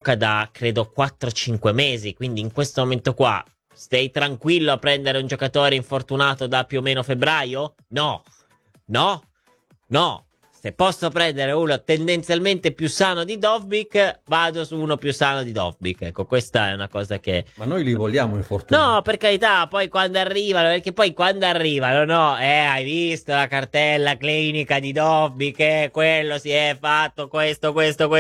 tocca da credo 4-5 mesi, quindi in questo momento qua stai tranquillo a prendere un giocatore infortunato da più o meno febbraio? No, no, no. Se posso prendere uno tendenzialmente più sano di Dovbyk, vado su uno più sano di Dovbyk. Ecco, questa è una cosa che... Ma noi li vogliamo infortunati? No, per carità, poi quando arrivano, perché poi quando arrivano, no, hai visto la cartella clinica di Dovbyk, quello si è fatto questo.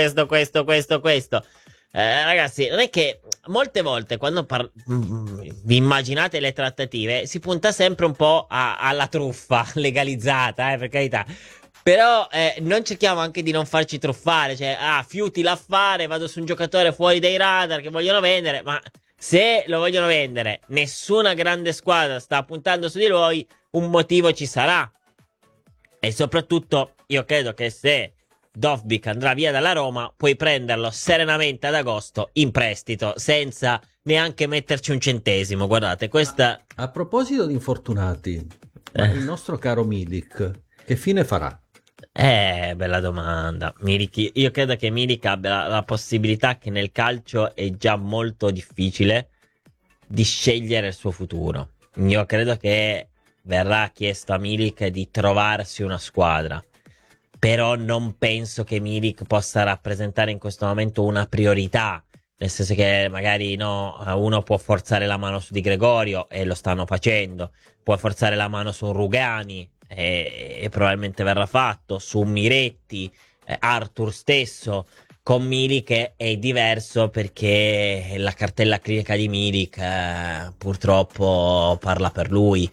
Ragazzi, non è che molte volte quando vi immaginate le trattative, si punta sempre un po' alla truffa legalizzata, per carità. Però non cerchiamo anche di non farci truffare, cioè, fiuti l'affare, vado su un giocatore fuori dai radar che vogliono vendere, ma se lo vogliono vendere, nessuna grande squadra sta puntando su di lui, un motivo ci sarà. E soprattutto, io credo che se Dovbyk andrà via dalla Roma, puoi prenderlo serenamente ad agosto in prestito, senza neanche metterci un centesimo. Guardate, questa... A proposito di infortunati, il nostro caro Milik, che fine farà? Bella domanda. Milik, io credo che Milik abbia la possibilità, che nel calcio è già molto difficile, di scegliere il suo futuro. Io credo che verrà chiesto a Milik di trovarsi una squadra, però non penso che Milik possa rappresentare in questo momento una priorità, nel senso che magari no, uno può forzare la mano su Di Gregorio e lo stanno facendo, può forzare la mano su Rugani e probabilmente verrà fatto, su Miretti, Arthur stesso. Con Milik è diverso, perché la cartella clinica di Milik purtroppo parla per lui,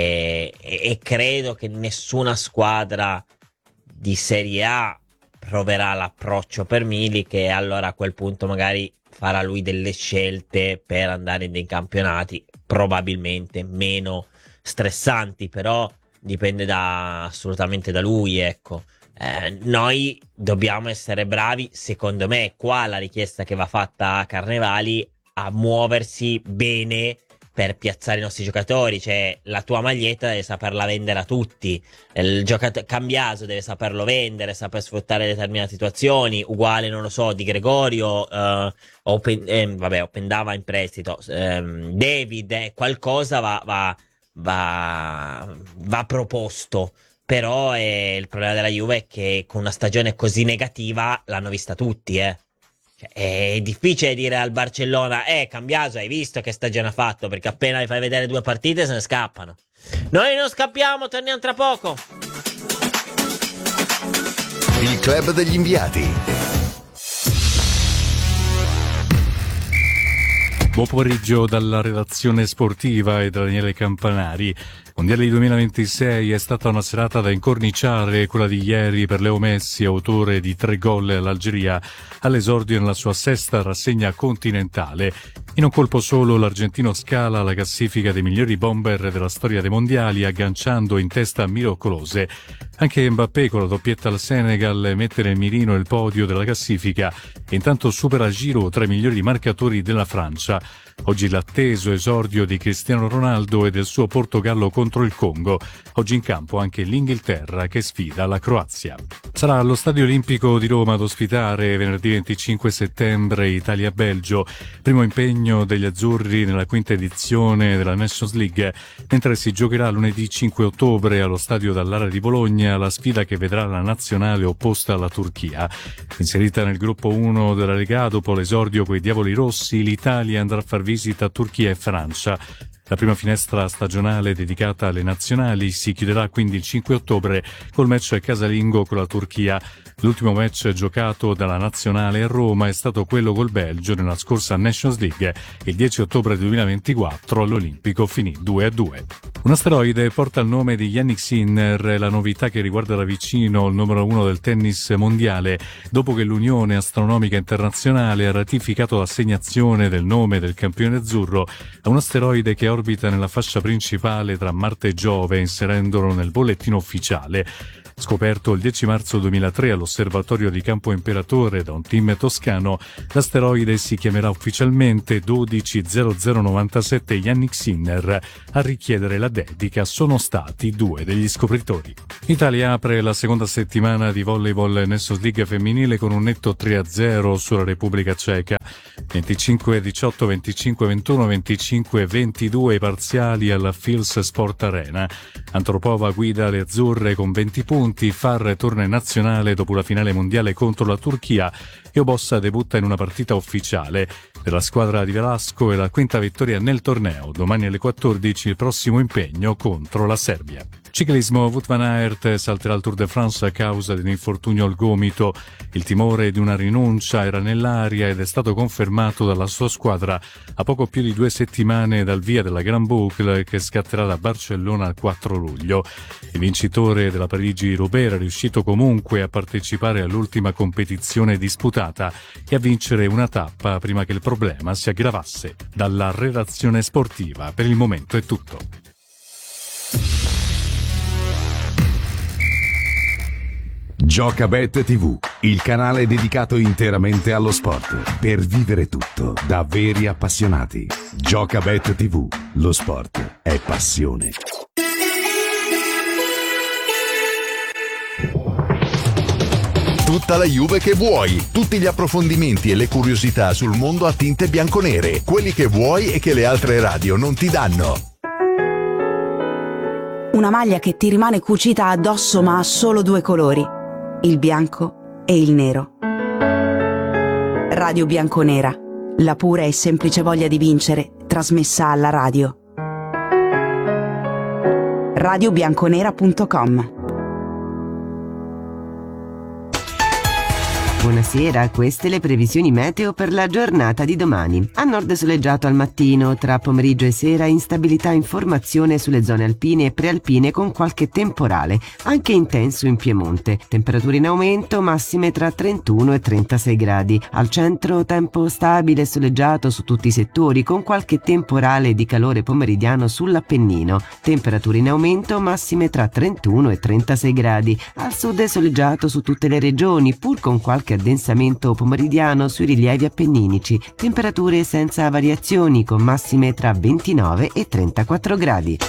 e credo che nessuna squadra di Serie A proverà l'approccio per Milik, e allora a quel punto magari farà lui delle scelte per andare in dei campionati probabilmente meno stressanti, però dipende assolutamente da lui, ecco. Noi dobbiamo essere bravi, secondo me, qua la richiesta che va fatta a Carnevali, a muoversi bene per piazzare i nostri giocatori. Cioè, la tua maglietta deve saperla vendere a tutti, il giocatore Cambiaso deve saperlo vendere, saper sfruttare determinate situazioni, uguale, non lo so, Di Gregorio, Opendava in prestito, David, qualcosa va proposto. Però il problema della Juve è che con una stagione così negativa l'hanno vista tutti, Cioè, è difficile dire al Barcellona, Cambiaso, hai visto che stagione ha fatto? Perché appena gli fai vedere 2 partite se ne scappano. Noi non scappiamo, torniamo tra poco. Il club degli inviati. Buon pomeriggio dalla redazione sportiva e da Daniele Campanari. Mondiali 2026 è stata una serata da incorniciare, quella di ieri per Leo Messi, autore di 3 gol all'Algeria, all'esordio nella sua 6ª rassegna continentale. In un colpo solo l'argentino scala la classifica dei migliori bomber della storia dei mondiali, agganciando in testa Miro Klose. Anche Mbappé con la doppietta al Senegal mette nel mirino il podio della classifica e intanto supera Giroud tra i migliori marcatori della Francia. Oggi l'atteso esordio di Cristiano Ronaldo e del suo Portogallo contro il Congo. Oggi in campo anche l'Inghilterra che sfida la Croazia. Sarà allo Stadio Olimpico di Roma ad ospitare venerdì 25 settembre Italia-Belgio, primo impegno degli azzurri nella 5ª edizione della Nations League, mentre si giocherà lunedì 5 ottobre allo Stadio Dallara di Bologna la sfida che vedrà la nazionale opposta alla Turchia. Inserita nel gruppo 1 della Lega dopo l'esordio coi Diavoli Rossi, l'Italia andrà a far visita a Turchia e Francia. La prima finestra stagionale dedicata alle nazionali si chiuderà quindi il 5 ottobre col match casalingo con la Turchia. L'ultimo match giocato dalla nazionale a Roma è stato quello col Belgio nella scorsa Nations League. Il 10 ottobre 2024 all'Olimpico finì 2-2. Un asteroide porta il nome di Jannik Sinner, la novità che riguarda da vicino il numero 1 del tennis mondiale, dopo che l'Unione Astronomica Internazionale ha ratificato l'assegnazione del nome del campione azzurro a un asteroide che orbita nella fascia principale tra Marte e Giove, inserendolo nel bollettino ufficiale. Scoperto il 10 marzo 2003 all'osservatorio di Campo Imperatore da un team toscano, l'asteroide si chiamerà ufficialmente 120097 Jannik Sinner. A richiedere la dedica sono stati 2 degli scopritori. Italia apre la seconda settimana di volleyball Nations League femminile con un netto 3-0 sulla Repubblica Ceca. 25-18, 25-21, 25-22 i parziali alla Fils Sport Arena. Antropova guida le azzurre con 20 punti, Farr torna in nazionale dopo la finale mondiale contro la Turchia e Obossa debutta in una partita ufficiale. Per la squadra di Velasco è la quinta vittoria nel torneo. Domani alle 14 il prossimo impegno contro la Serbia. Ciclismo, Wout van Aert salterà il Tour de France a causa di un infortunio al gomito. Il timore di una rinuncia era nell'aria ed è stato confermato dalla sua squadra a poco più di 2 settimane dal via della Grand Boucle che scatterà da Barcellona il 4 luglio. Il vincitore della Parigi-Roubaix era riuscito comunque a partecipare all'ultima competizione disputata e a vincere una tappa prima che il problema si aggravasse. Dalla redazione sportiva per il momento è tutto. Giocabet TV, il canale dedicato interamente allo sport, per vivere tutto da veri appassionati. Giocabet TV, lo sport è passione. Tutta la Juve che vuoi, tutti gli approfondimenti e le curiosità sul mondo a tinte bianconere, quelli che vuoi e che le altre radio non ti danno. Una maglia che ti rimane cucita addosso ma ha solo 2 colori, il bianco e il nero. Radio Bianconera, la pura e semplice voglia di vincere trasmessa alla radio. radiobianconera.com. Buonasera, queste le previsioni meteo per la giornata di domani. A nord soleggiato al mattino, tra pomeriggio e sera instabilità in formazione sulle zone alpine e prealpine con qualche temporale, anche intenso in Piemonte. Temperature in aumento, massime tra 31 e 36 gradi. Al centro tempo stabile e soleggiato su tutti i settori con qualche temporale di calore pomeridiano sull'Appennino. Temperature in aumento, massime tra 31 e 36 gradi. Al sud è soleggiato su tutte le regioni, pur con qualche addensamento pomeridiano sui rilievi appenninici, temperature senza variazioni con massime tra 29 e 34 gradi.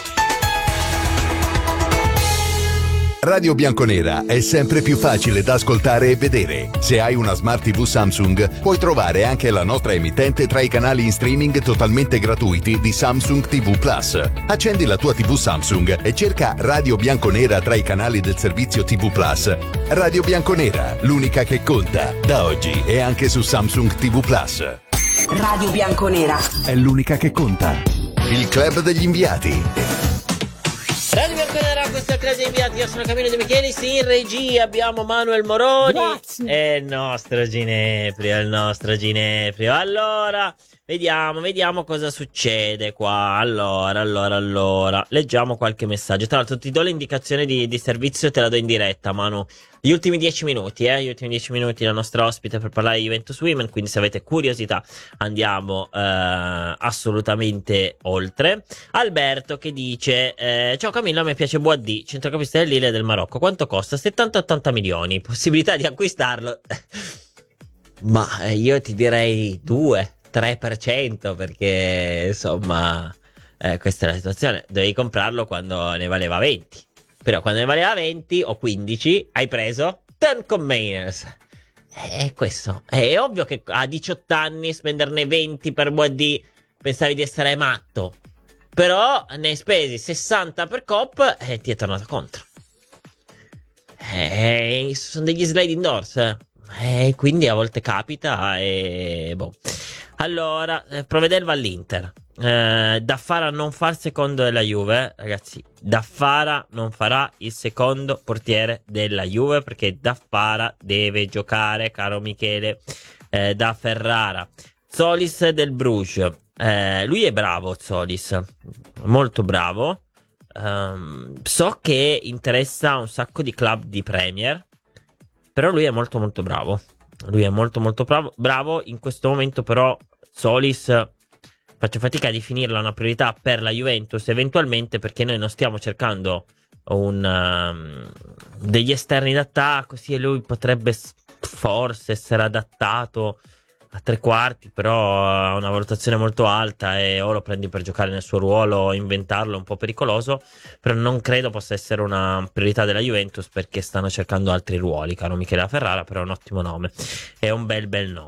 Radio Bianconera è sempre più facile da ascoltare e vedere. Se hai una Smart TV Samsung, puoi trovare anche la nostra emittente tra i canali in streaming totalmente gratuiti di Samsung TV Plus. Accendi la tua TV Samsung e cerca Radio Bianconera tra i canali del servizio TV Plus. Radio Bianconera, l'unica che conta. Da oggi è anche su Samsung TV Plus. Radio Bianconera È l'unica che conta. Il club degli inviati. Radio Bianconera, questo è il Club degli Inviati. Io sono Camillo De Michelis. In regia abbiamo Manuel Moroni. Grazie. E il nostro Gineprio. Allora, vediamo cosa succede qua. Allora. Leggiamo qualche messaggio. Tra l'altro ti do l'indicazione di servizio, te la do in diretta, Manu. Gli ultimi 10 minuti, la nostra ospite per parlare di Juventus Women, quindi se avete curiosità andiamo assolutamente oltre. Alberto che dice ciao Camillo, a me piace Boadì, centrocampista del Lille e del Marocco, quanto costa? 70-80 milioni, possibilità di acquistarlo? Ma io ti direi 2-3%, perché insomma questa è la situazione, dovevi comprarlo quando ne valeva 20. Però quando ne valeva 20 o 15 hai preso Tencom Mainers. Questo è ovvio che a 18 anni spenderne 20 per Boadì pensavi di essere matto. Però ne hai spesi 60 per Coop e ti è tornato contro. Sono degli sliding doors. Quindi a volte capita e boh. Allora, Provedelva all'Inter. Daffara non fa il secondo della Juve, ragazzi. Daffara non farà il secondo portiere della Juve, perché Daffara deve giocare, caro Michele, da Ferrara. Solis del Bruges, lui è bravo, Solis, molto bravo. So che interessa un sacco di club di Premier, però lui è molto molto bravo. Bravo. In questo momento però Solis faccio fatica a definirla una priorità per la Juventus, eventualmente, perché noi non stiamo cercando degli esterni d'attacco. Sì, lui potrebbe forse essere adattato a tre quarti, però ha una valutazione molto alta e o lo prendi per giocare nel suo ruolo o inventarlo è un po' pericoloso, però non credo possa essere una priorità della Juventus, perché stanno cercando altri ruoli, caro Michele Ferrara, però è un ottimo nome, è un bel nome.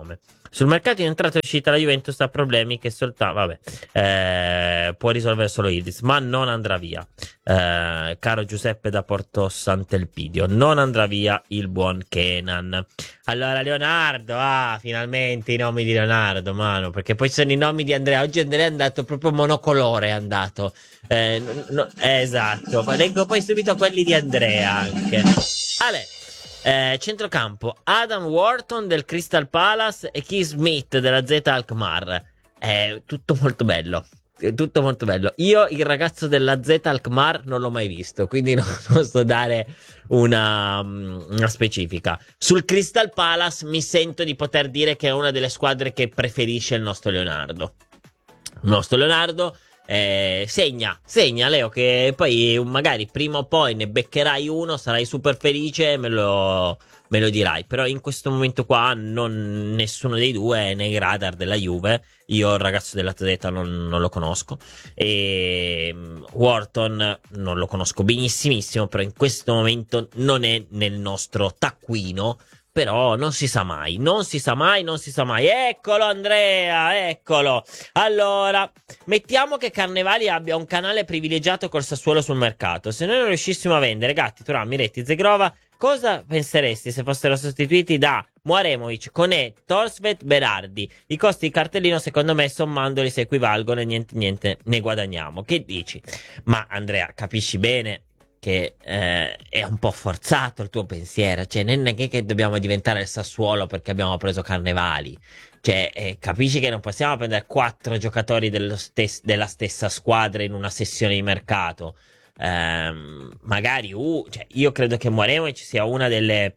Sul mercato in entrata e uscita la Juventus ha problemi che soltanto può risolvere solo Idris, ma non andrà via. Caro Giuseppe da Porto Sant'Elpidio, non andrà via il buon Kenan. Allora Leonardo, finalmente i nomi di Leonardo, mano, perché poi sono i nomi di Andrea. Oggi Andrea è andato proprio monocolore, è andato. Esatto, ma leggo poi subito quelli di Andrea anche. Centrocampo Adam Wharton del Crystal Palace e Keith Smith della Z Alkmaar. Tutto molto bello. Tutto molto bello. Io il ragazzo della Z Alkmaar non l'ho mai visto, quindi non posso dare una specifica. Sul Crystal Palace mi sento di poter dire che è una delle squadre che preferisce il nostro Leonardo. Il nostro Leonardo segna Leo, che poi magari prima o poi ne beccherai uno, sarai super felice, me lo dirai. Però in questo momento qua nessuno dei due è nei radar della Juve. Io il ragazzo dell'Atleta non lo conosco, e Wharton non lo conosco benissimissimo, però in questo momento non è nel nostro taccuino. Però non si sa mai. Eccolo Andrea, eccolo. Allora, mettiamo che Carnevali abbia un canale privilegiato col Sassuolo sul mercato. Se noi non riuscissimo a vendere Gatti, Thuram, Miretti, Zegrova, cosa penseresti se fossero sostituiti da Muaremovic, Koné, Torsvet, Berardi? I costi di cartellino secondo me sommandoli si equivalgono e niente ne guadagniamo. Che dici? Ma Andrea, capisci bene che è un po' forzato il tuo pensiero, cioè non è che dobbiamo diventare il Sassuolo perché abbiamo preso Carnevali, cioè capisci che non possiamo prendere 4 giocatori della stessa squadra in una sessione di mercato. Magari cioè, io credo che Muaremovic sia una delle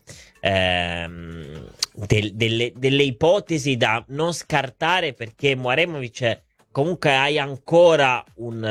ipotesi da non scartare, perché Muaremovic comunque hai ancora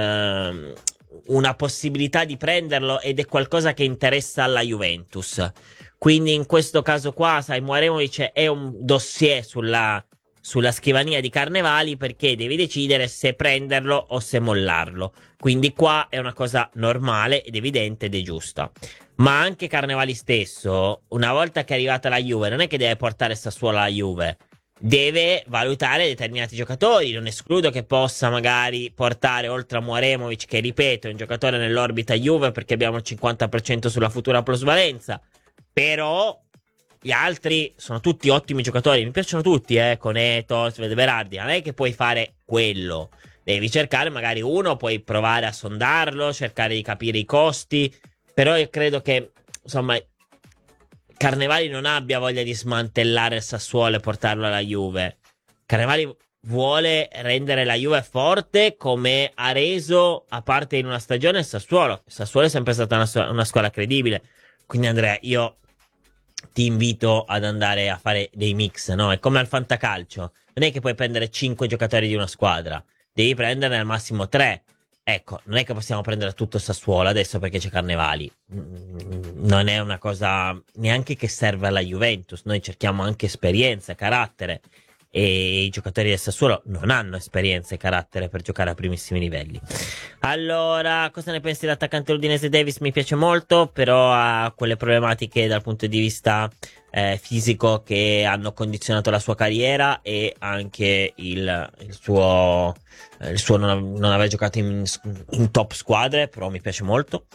una possibilità di prenderlo ed è qualcosa che interessa alla Juventus. Quindi in questo caso qua, sai, Muaremovic è un dossier sulla scrivania di Carnevali, perché devi decidere se prenderlo o se mollarlo. Quindi qua è una cosa normale ed evidente ed è giusta. Ma anche Carnevali stesso, una volta che è arrivata la Juve, non è che deve portare Sassuolo alla Juve, deve valutare determinati giocatori. Non escludo che possa magari portare, oltre a Muaremovic, che ripeto è un giocatore nell'orbita Juve perché abbiamo il 50% sulla futura plusvalenza, però gli altri sono tutti ottimi giocatori, mi piacciono tutti, Koné, Torsved, Berardi. Non è che puoi fare quello, devi cercare magari uno, puoi provare a sondarlo, cercare di capire i costi. Però io credo che, insomma, Carnevali non abbia voglia di smantellare il Sassuolo e portarlo alla Juve. Carnevali vuole rendere la Juve forte, come ha reso, a parte in una stagione, il Sassuolo. Il Sassuolo è sempre stata una squadra credibile. Quindi Andrea, io ti invito ad andare a fare dei mix, no? È come al fantacalcio. Non è che puoi prendere 5 giocatori di una squadra, devi prenderne al massimo 3. Ecco, non è che possiamo prendere tutto il Sassuolo adesso perché c'è Carnevali. Non è una cosa neanche che serve alla Juventus. Noi cerchiamo anche esperienza, carattere, e i giocatori del Sassuolo non hanno esperienza e carattere per giocare a primissimi livelli. Allora, cosa ne pensi dell'attaccante udinese Davis? Mi piace molto, però ha quelle problematiche dal punto di vista fisico che hanno condizionato la sua carriera, e anche il suo non aver giocato in top squadre, però mi piace molto.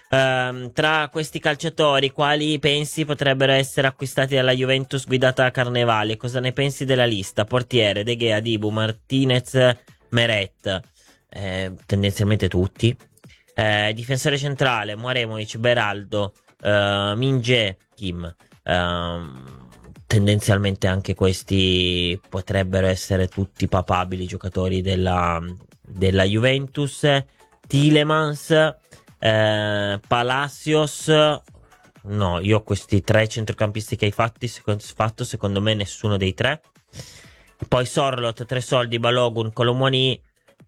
Tra questi calciatori, quali pensi potrebbero essere acquistati dalla Juventus guidata da Carnevali? Cosa ne pensi della lista? Portiere: De Gea, Dibu, Martinez, Meret, tendenzialmente tutti. Difensore centrale: Muaremovic, Beraldo, Minge, Kim. Tendenzialmente anche questi potrebbero essere tutti papabili giocatori della Juventus. Tielemans, Palacios, no, io questi 3 centrocampisti che hai fatto, secondo me nessuno dei 3. Poi Sorloth, Tresoldi, Balogun, Colomoni,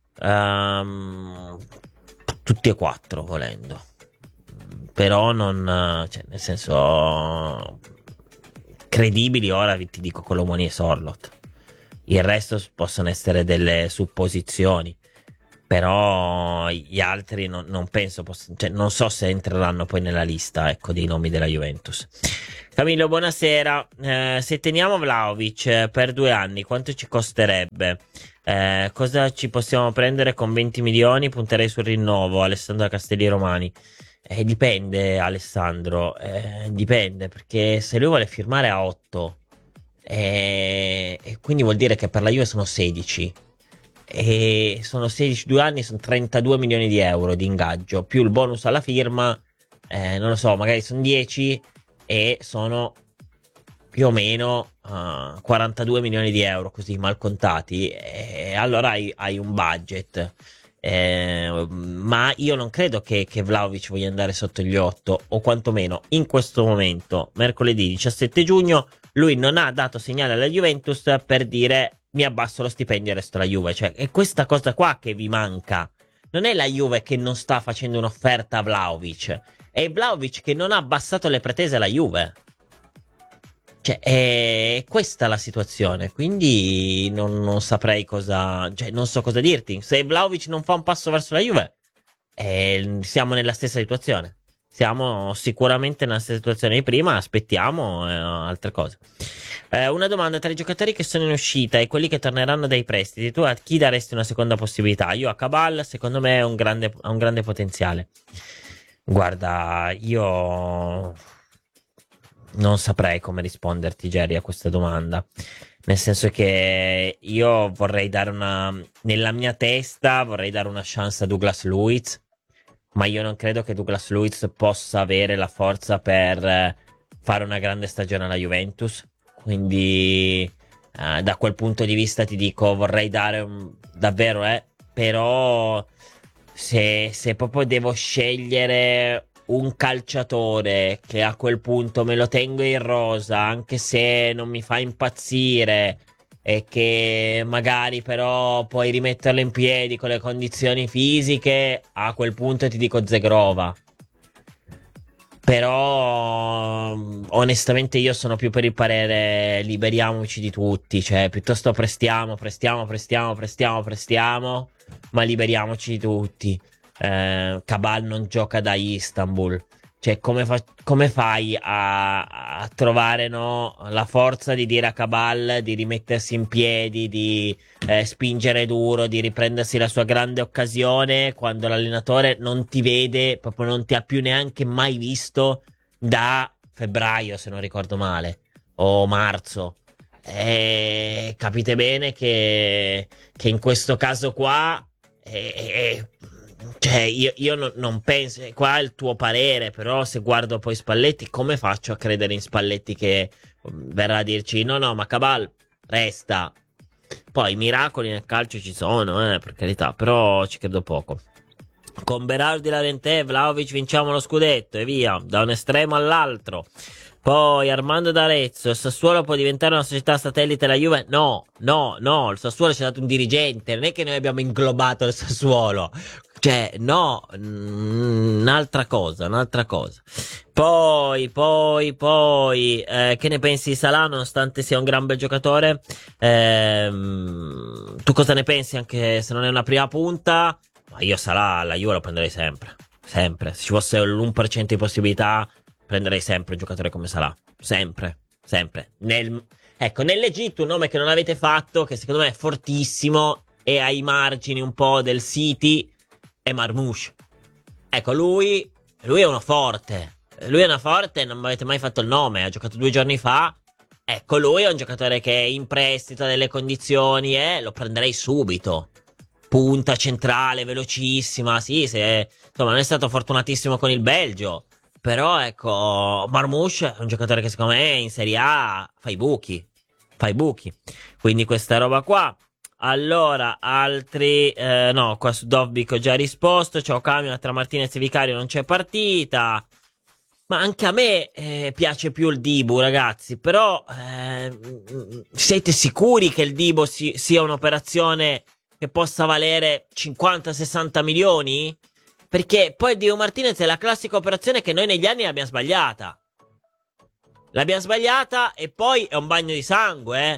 tutti e 4 volendo, però non, cioè, nel senso, credibili ora ti dico Colomoni e Sorloth. Il resto possono essere delle supposizioni. Però gli altri non penso, cioè, non so se entreranno poi nella lista, ecco, dei nomi della Juventus. Camillo, buonasera. Se teniamo Vlahovic per 2 anni, quanto ci costerebbe? Cosa ci possiamo prendere con 20 milioni? Punterei sul rinnovo, Alessandro Castelli Romani. Dipende, Alessandro, dipende, perché se lui vuole firmare a 8, e quindi vuol dire che per la Juve sono 16. E sono 16, 2 anni, sono 32 milioni di euro di ingaggio, più il bonus alla firma, non lo so, magari sono 10 e sono più o meno 42 milioni di euro, così mal contati, e allora hai un budget. Ma io non credo che Vlahovic voglia andare sotto gli 8, o quantomeno in questo momento, mercoledì 17 giugno, lui non ha dato segnale alla Juventus per dire mi abbasso lo stipendio e resto la Juve. Cioè, è questa cosa qua che vi manca. Non è la Juve che non sta facendo un'offerta a Vlahovic, è Vlahovic che non ha abbassato le pretese alla Juve. Cioè, è questa la situazione. Quindi non saprei cosa, cioè, non so cosa dirti. Se Vlahovic non fa un passo verso la Juve, siamo nella stessa situazione. Siamo sicuramente nella stessa situazione di prima. Aspettiamo altre cose. Una domanda: tra i giocatori che sono in uscita e quelli che torneranno dai prestiti, tu a chi daresti una seconda possibilità? Io a Cabal, secondo me ha un grande potenziale. Guarda, io non saprei come risponderti, Jerry, a questa domanda. Nel senso che io vorrei dare nella mia testa vorrei dare una chance a Douglas Luiz, ma io non credo che Douglas Luiz possa avere la forza per fare una grande stagione alla Juventus. Quindi da quel punto di vista ti dico, vorrei dare davvero, però se proprio devo scegliere un calciatore che a quel punto me lo tengo in rosa, anche se non mi fa impazzire, e che magari però puoi rimetterlo in piedi con le condizioni fisiche, a quel punto ti dico Zegrova. Però onestamente io sono più per il parere liberiamoci di tutti, cioè piuttosto prestiamo, ma liberiamoci di tutti. Cabal non gioca da Istanbul, cioè come fai a trovare, no, la forza di dire a Cabal di rimettersi in piedi, di spingere duro, di riprendersi la sua grande occasione quando l'allenatore non ti vede, proprio non ti ha più neanche mai visto da febbraio, se non ricordo male, o marzo. Capite bene che in questo caso qua cioè io non penso, qua è il tuo parere, però se guardo poi Spalletti, come faccio a credere in Spalletti che verrà a dirci no, ma Cabal resta? Poi miracoli nel calcio ci sono, per carità, però ci credo poco. Con Berardi, Laurentè, Vlahovic vinciamo lo scudetto e via, da un estremo all'altro. Poi Armando D'Arezzo, il Sassuolo può diventare una società satellite della Juve? No, il Sassuolo ci ha dato un dirigente, non è che noi abbiamo inglobato il Sassuolo. Cioè, no, un'altra cosa. Poi, che ne pensi di Salah, nonostante sia un gran bel giocatore? Tu cosa ne pensi, anche se non è una prima punta? Ma io Salah, la Juve lo prenderei sempre. Se ci fosse l'1% di possibilità, prenderei sempre un giocatore come Salah. Sempre. Nell'Egitto un nome che non avete fatto, che secondo me è fortissimo e ai margini un po' del City, è Marmoush. Ecco, lui è uno forte. Lui è una forte, non mi avete mai fatto il nome, ha giocato 2 giorni fa. Ecco, lui è un giocatore che è in prestito, ha delle condizioni, lo prenderei subito. Punta centrale, velocissima, sì, insomma, non è stato fortunatissimo con il Belgio, però ecco, Marmoush è un giocatore che secondo me in Serie A fa i buchi. Quindi questa roba qua. Allora, altri, no, qua su Dovbik ho già risposto. Ciao Camio, tra Martinez e Vicario non c'è partita. Ma anche a me piace più il Dibu, ragazzi. Però siete sicuri che il Dibu sia un'operazione che possa valere 50-60 milioni? Perché poi il Dibu Martinez è la classica operazione che noi negli anni l'abbiamo sbagliata. E poi è un bagno di sangue,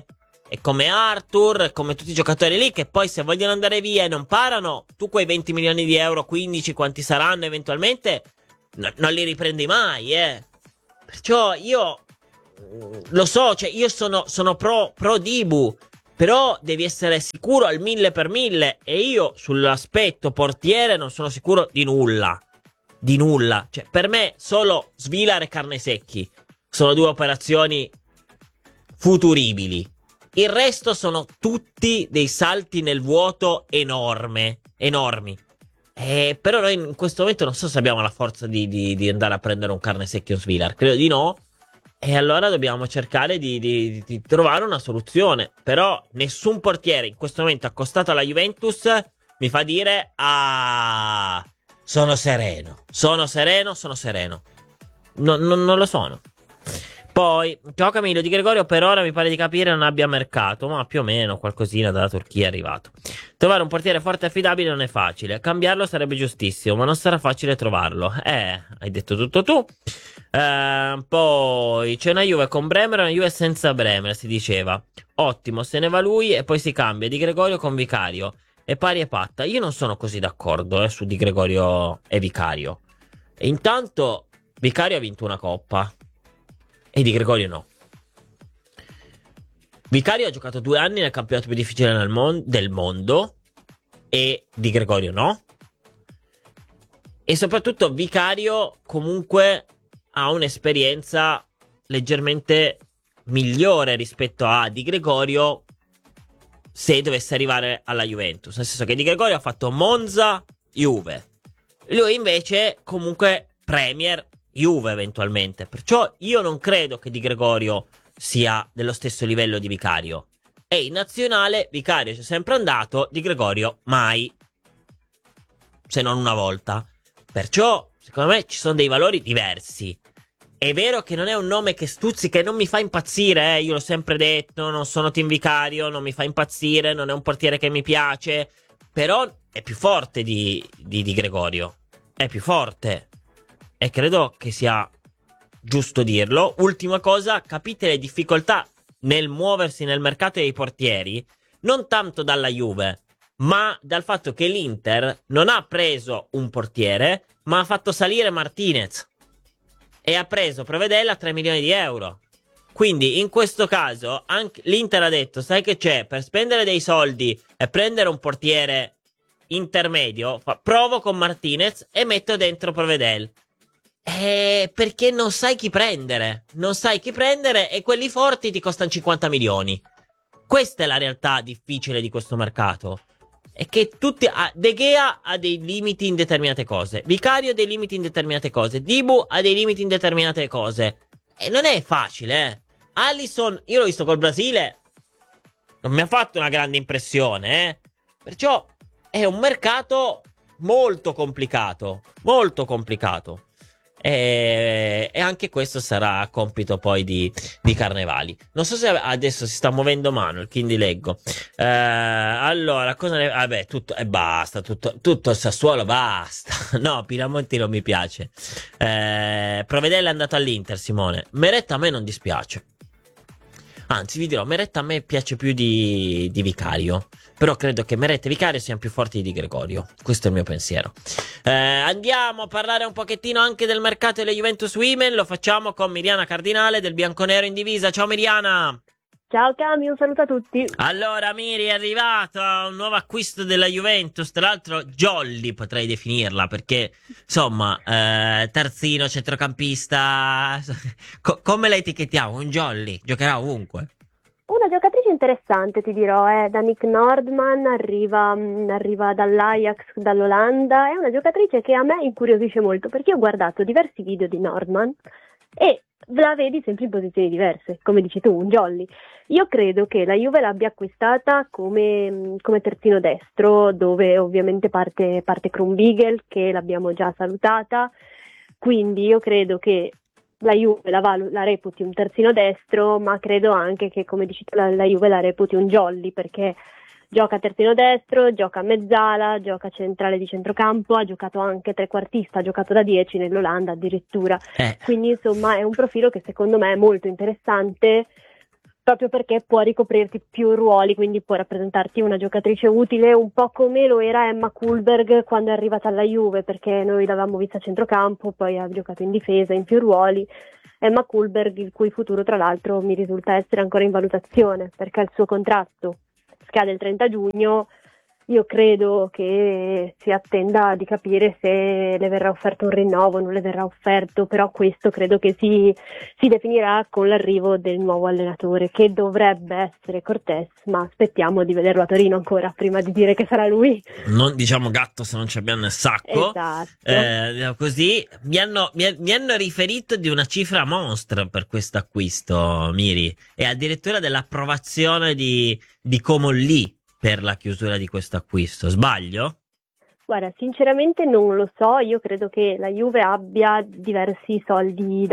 è come Arthur, è come tutti i giocatori lì che poi se vogliono andare via e non parano, tu quei 20 milioni di euro, 15 quanti saranno eventualmente, non li riprendi mai, Perciò io lo so, cioè io sono pro Dibu, però devi essere sicuro al 1000 e io sull'aspetto portiere non sono sicuro di nulla. Di nulla. Cioè, per me solo Svilar e Carnesecchi sono due operazioni futuribili. Il resto sono tutti dei salti nel vuoto enormi. Però noi in questo momento non so se abbiamo la forza di andare a prendere un Carnesecchi o un Svilar. Credo di no. E allora dobbiamo cercare di trovare una soluzione. Però nessun portiere in questo momento accostato alla Juventus mi fa dire: ah, sono sereno. Non lo sono. Poi, ciao Camillo, Di Gregorio per ora mi pare di capire non abbia mercato, ma più o meno qualcosina dalla Turchia è arrivato. Trovare un portiere forte e affidabile non è facile, cambiarlo sarebbe giustissimo, ma non sarà facile trovarlo. Hai detto tutto tu. Poi c'è una Juve con Bremer e una Juve senza Bremer, si diceva. Ottimo, se ne va lui e poi si cambia Di Gregorio con Vicario. E pari e patta. Io non sono così d'accordo su Di Gregorio e Vicario. E intanto Vicario ha vinto una coppa e Di Gregorio no. Vicario ha giocato 2 anni nel campionato più difficile del mondo e Di Gregorio no. E soprattutto Vicario comunque ha un'esperienza leggermente migliore rispetto a Di Gregorio se dovesse arrivare alla Juventus. Nel senso che Di Gregorio ha fatto Monza, Juve. Lui invece comunque Premier, Juve eventualmente. Perciò io non credo che Di Gregorio sia dello stesso livello di Vicario. E in nazionale Vicario c'è sempre andato, Di Gregorio mai. Se non una volta. Perciò secondo me ci sono dei valori diversi. È vero che non è un nome che stuzzica e non mi fa impazzire, io l'ho sempre detto, non sono team Vicario, non mi fa impazzire, non è un portiere che mi piace, però è più forte di Gregorio, è più forte e credo che sia giusto dirlo. Ultima cosa, capite le difficoltà nel muoversi nel mercato dei portieri, non tanto dalla Juve, ma dal fatto che l'Inter non ha preso un portiere, ma ha fatto salire Martinez. E ha preso Provedella a 3 milioni di euro. Quindi in questo caso anche l'Inter ha detto: sai che c'è, per spendere dei soldi e prendere un portiere intermedio, provo con Martinez e metto dentro Provedel. Perché non sai chi prendere. Non sai chi prendere e quelli forti ti costano 50 milioni. Questa è la realtà difficile di questo mercato. È che De Gea ha dei limiti in determinate cose, Vicario ha dei limiti in determinate cose, Dibu ha dei limiti in determinate cose. E non è facile, Alisson, io l'ho visto col Brasile, non mi ha fatto una grande impressione, Perciò è un mercato molto complicato. E anche questo sarà compito poi di Carnevali. Non so se adesso si sta muovendo Manuel, quindi leggo. Allora, cosa ne... Vabbè, tutto e basta, tutto il Sassuolo, basta. No, Pinamonti non mi piace. Provedella è andato all'Inter, Simone. Meretta a me non dispiace. Anzi, vi dirò, Meretta a me piace più di Vicario. Però credo che Meretta e Vicario siano più forti di Gregorio. Questo è il mio pensiero. Andiamo a parlare un pochettino anche del mercato delle Juventus Women. Lo facciamo con Miriana Cardinale del Bianconero in Divisa. Ciao Miriana. Ciao Cami, un saluto a tutti. Allora Miri, è arrivato un nuovo acquisto della Juventus, tra l'altro jolly potrei definirla, perché insomma terzino, centrocampista, come la etichettiamo? Un jolly, giocherà ovunque. Una giocatrice interessante, ti dirò, da Nick Nordman, arriva dall'Ajax, dall'Olanda, è una giocatrice che a me incuriosisce molto, perché io ho guardato diversi video di Nordman e la vedi sempre in posizioni diverse, come dici tu, un jolly. Io credo che la Juve l'abbia acquistata come terzino destro, dove ovviamente parte Krumbiegel, che l'abbiamo già salutata, quindi io credo che la Juve la reputi un terzino destro, ma credo anche che, come dici tu, la Juve la reputi un jolly, perché gioca terzino destro, gioca a mezzala, gioca centrale di centrocampo, ha giocato anche trequartista, ha giocato da 10 nell'Olanda addirittura. Quindi insomma è un profilo che secondo me è molto interessante, proprio perché può ricoprirti più ruoli, quindi può rappresentarti una giocatrice utile, un po' come lo era Emma Kullberg quando è arrivata alla Juve, perché noi l'avevamo vista a centrocampo, poi ha giocato in difesa, in più ruoli. Emma Kullberg, il cui futuro tra l'altro mi risulta essere ancora in valutazione, perché il suo contratto scade il 30 giugno. Io credo che si attenda di capire se le verrà offerto un rinnovo, non le verrà offerto, però questo credo che si definirà con l'arrivo del nuovo allenatore, che dovrebbe essere Cortés, ma aspettiamo di vederlo a Torino ancora prima di dire che sarà lui. Non diciamo gatto se non ci abbiamo nel sacco. Esatto. Così mi hanno riferito di una cifra monstra per questo acquisto, Miri, e addirittura dell'approvazione di Comolli per la chiusura di questo acquisto. Sbaglio? Guarda, sinceramente non lo so, io credo che la Juve abbia diversi soldi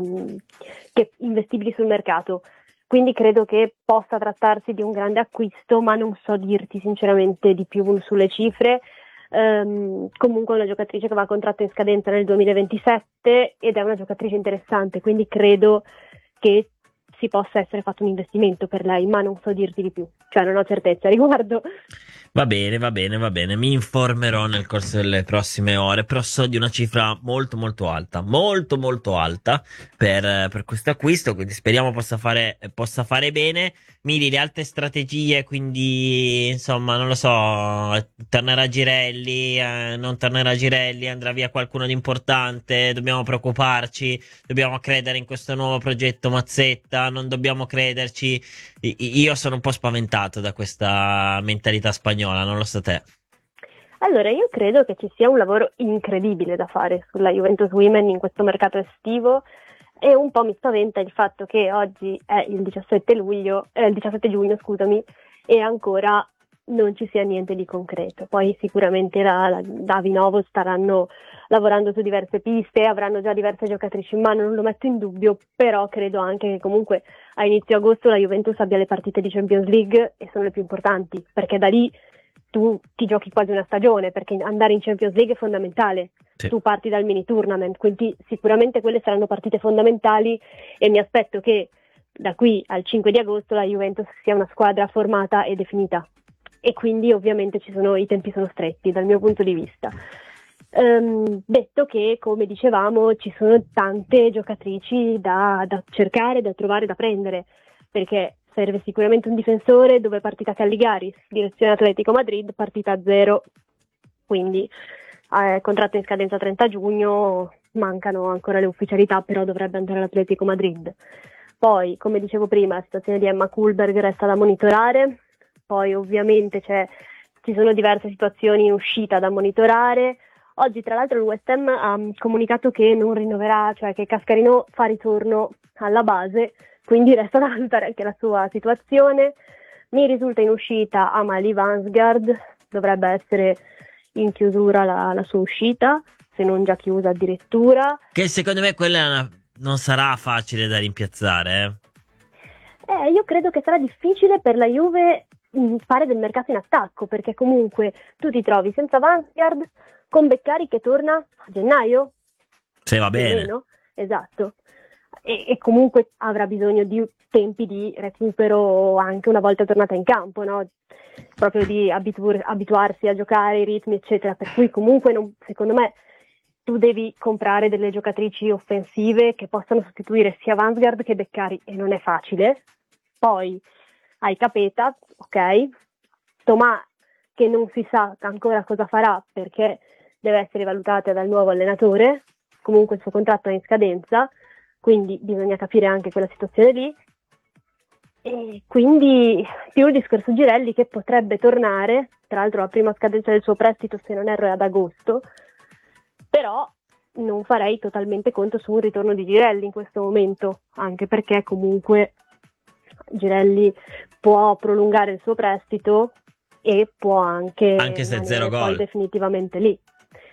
che investibili sul mercato, quindi credo che possa trattarsi di un grande acquisto, ma non so dirti sinceramente di più sulle cifre. Comunque è una giocatrice che va a contratto in scadenza nel 2027 ed è una giocatrice interessante, quindi credo che si possa essere fatto un investimento per lei, ma non so dirti di più, cioè non ho certezza a riguardo. Va bene, mi informerò nel corso delle prossime ore, però so di una cifra molto molto alta, molto alta per questo acquisto, quindi speriamo possa fare bene. Miri, le altre strategie, quindi insomma non lo so, tornerà Girelli, non tornerà Girelli, andrà via qualcuno di importante, dobbiamo preoccuparci, dobbiamo credere in questo nuovo progetto Mazzetta, non dobbiamo crederci. Io sono un po' spaventato da questa mentalità spagnola, non lo so te. Allora, io credo che ci sia un lavoro incredibile da fare sulla Juventus Women in questo mercato estivo e un po' mi spaventa il fatto che oggi è il 17 giugno, scusami, e ancora non ci sia niente di concreto. Poi sicuramente da Vinovo staranno lavorando su diverse piste, avranno già diverse giocatrici in mano, non lo metto in dubbio, però credo anche che comunque a inizio agosto la Juventus abbia le partite di Champions League e sono le più importanti, perché da lì tu ti giochi quasi una stagione, perché andare in Champions League è fondamentale. Sì. Tu parti dal mini tournament, quindi sicuramente quelle saranno partite fondamentali e mi aspetto che da qui al 5 di agosto la Juventus sia una squadra formata e definita. E quindi ovviamente i tempi sono stretti dal mio punto di vista. Detto che, come dicevamo, ci sono tante giocatrici da cercare, da trovare, da prendere, perché serve sicuramente un difensore. Dove è partita Calligaris? Direzione Atletico Madrid, partita 0, quindi contratto in scadenza 30 giugno, mancano ancora le ufficialità, però dovrebbe andare all'Atletico Madrid. Poi, come dicevo prima, la situazione di Emma Kullberg resta da monitorare. Poi ovviamente ci sono diverse situazioni in uscita da monitorare. Oggi tra l'altro il West Ham ha comunicato che non rinnoverà, cioè che Cascarino fa ritorno alla base, quindi resta da valutare anche la sua situazione. Mi risulta in uscita Amalie Vansgaard, dovrebbe essere in chiusura la sua uscita, se non già chiusa addirittura. Che secondo me quella non sarà facile da rimpiazzare. Io credo che sarà difficile per la Juve fare del mercato in attacco, perché comunque tu ti trovi senza Vansgaard, con Beccari che torna a gennaio, se va bene. Meno, esatto, e comunque avrà bisogno di tempi di recupero anche una volta tornata in campo, no? Proprio di abituarsi a giocare, i ritmi eccetera, per cui comunque secondo me tu devi comprare delle giocatrici offensive che possano sostituire sia Vansgaard che Beccari e non è facile. Poi hai Capeta, ok, Tomà che non si sa ancora cosa farà perché deve essere valutata dal nuovo allenatore, comunque il suo contratto è in scadenza, quindi bisogna capire anche quella situazione lì. E quindi più il discorso Girelli che potrebbe tornare, tra l'altro la prima scadenza del suo prestito se non erro è ad agosto, però non farei totalmente conto su un ritorno di Girelli in questo momento, anche perché comunque Girelli può prolungare il suo prestito e può anche se zero poi gol definitivamente lì.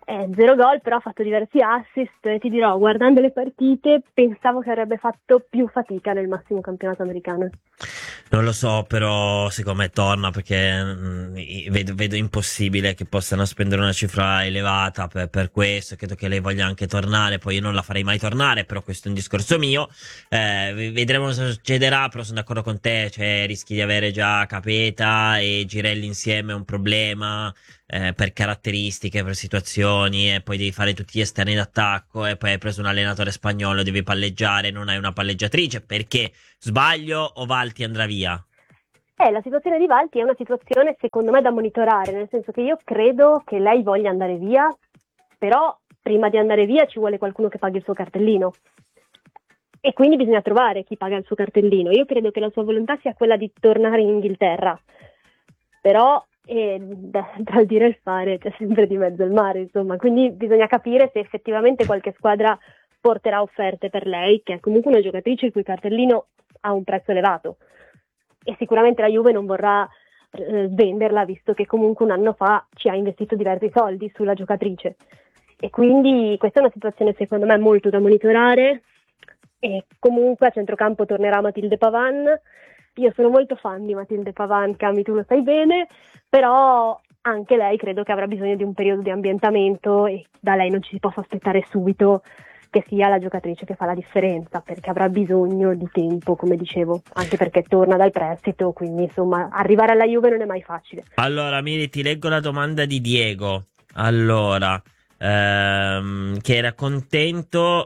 0 gol, però ha fatto diversi assist e ti dirò, guardando le partite, pensavo che avrebbe fatto più fatica nel massimo campionato americano. Non lo so, però secondo me torna, perché vedo impossibile che possano spendere una cifra elevata per questo. Credo che lei voglia anche tornare, poi io non la farei mai tornare, però questo è un discorso mio. Vedremo cosa succederà, però sono d'accordo con te, cioè rischi di avere già Capeta e Girelli insieme è un problema, per caratteristiche, per situazioni, e poi devi fare tutti gli esterni d'attacco, e poi hai preso un allenatore spagnolo, devi palleggiare, non hai una palleggiatrice. Perché sbaglio o Valti andrà via? La situazione di Valti è una situazione secondo me da monitorare, nel senso che io credo che lei voglia andare via, però prima di andare via ci vuole qualcuno che paghi il suo cartellino, e quindi bisogna trovare chi paga il suo cartellino. Io credo che la sua volontà sia quella di tornare in Inghilterra, però tra il dire e il fare c'è sempre di mezzo il mare, insomma, quindi bisogna capire se effettivamente qualche squadra porterà offerte per lei, che è comunque una giocatrice il cui cartellino ha un prezzo elevato, e sicuramente la Juve non vorrà venderla, visto che comunque un anno fa ci ha investito diversi soldi sulla giocatrice, e quindi questa è una situazione secondo me molto da monitorare. E comunque a centrocampo tornerà Mathilde Pavan. Io sono molto fan di Mathilde Pavan, Cami, tu lo sai bene, però anche lei credo che avrà bisogno di un periodo di ambientamento, e da lei non ci si possa aspettare subito che sia la giocatrice che fa la differenza, perché avrà bisogno di tempo, come dicevo, anche perché torna dal prestito, quindi insomma arrivare alla Juve non è mai facile. Allora, Miri, ti leggo la domanda di Diego. Allora, che era contento,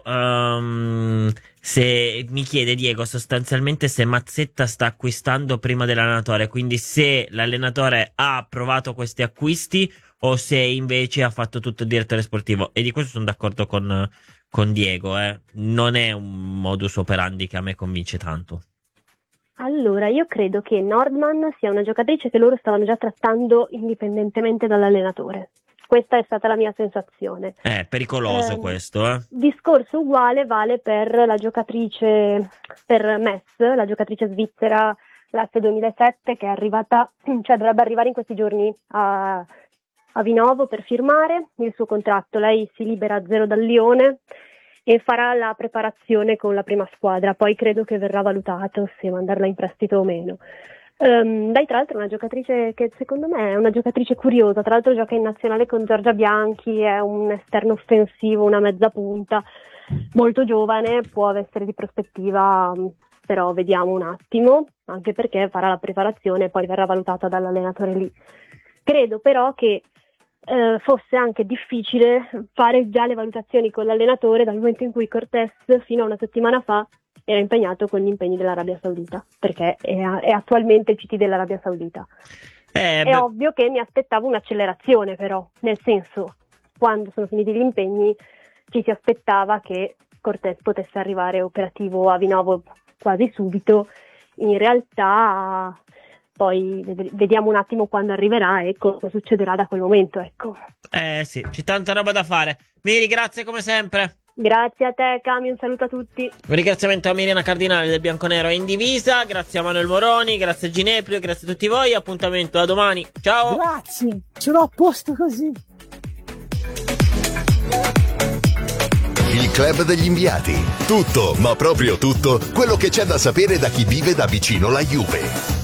se mi chiede Diego sostanzialmente se Mazzetta sta acquistando prima dell'allenatore, quindi se l'allenatore ha approvato questi acquisti o se invece ha fatto tutto il direttore sportivo. E di questo sono d'accordo con Diego, non è un modus operandi che a me convince tanto. Allora, io credo che Nordman sia una giocatrice che loro stavano già trattando indipendentemente dall'allenatore. Questa è stata la mia sensazione. Pericoloso questo, Discorso uguale vale per la giocatrice, per Mess, la giocatrice svizzera, classe 2007, che è arrivata, cioè dovrebbe arrivare in questi giorni a Vinovo per firmare il suo contratto. Lei si libera a 0 dal Lione e farà la preparazione con la prima squadra, poi credo che verrà valutato se mandarla in prestito o meno. Dai, tra l'altro è una giocatrice che secondo me è una giocatrice curiosa, tra l'altro gioca in nazionale con Giorgia Bianchi, è un esterno offensivo, una mezza punta, molto giovane, può essere di prospettiva, però vediamo un attimo, anche perché farà la preparazione e poi verrà valutata dall'allenatore lì. Credo però che fosse anche difficile fare già le valutazioni con l'allenatore dal momento in cui Cortés fino a una settimana fa era impegnato con gli impegni dell'Arabia Saudita, perché è attualmente il CT dell'Arabia Saudita. È ovvio che mi aspettavo un'accelerazione, però, nel senso, quando sono finiti gli impegni ci si aspettava che Cortés potesse arrivare operativo a Vinovo quasi subito. In realtà poi vediamo un attimo quando arriverà e cosa succederà da quel momento, ecco. Sì, c'è tanta roba da fare. Miri, grazie come sempre. Grazie a te, Cami, un saluto a tutti. Un ringraziamento a Miriana Cardinale del Bianconero in divisa, grazie a Manuel Moroni, grazie a Gineprio, grazie a tutti voi, appuntamento a domani, ciao! Grazie, ce l'ho a posto così. Il Club degli Inviati. Tutto, ma proprio tutto, quello che c'è da sapere da chi vive da vicino la Juve.